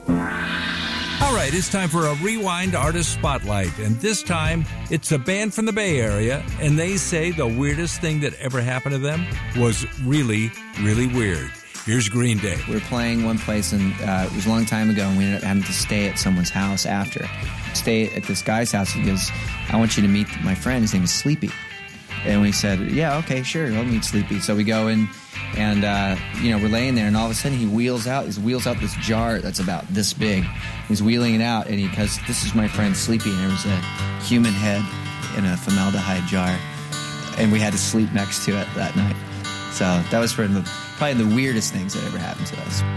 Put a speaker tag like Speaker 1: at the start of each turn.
Speaker 1: All right, it's time for a Rewind Artist Spotlight, and this time it's a band from the Bay Area, and they say the weirdest thing that ever happened to them was really, really weird. Here's Green Day.
Speaker 2: We were playing one place, and it was a long time ago, and we ended up having to stay at someone's house after. Stay at this guy's house. He goes, I want you to meet my friend. His name is Sleepy. And we said, yeah, okay, sure, I'll meet Sleepy. So we go in, and, we're laying there, and all of a sudden he wheels out this jar that's about this big. He's wheeling it out, and he goes, this is my friend Sleepy. And there was a human head in a formaldehyde jar, and we had to sleep next to it that night. So that was probably the weirdest things that ever happened to us.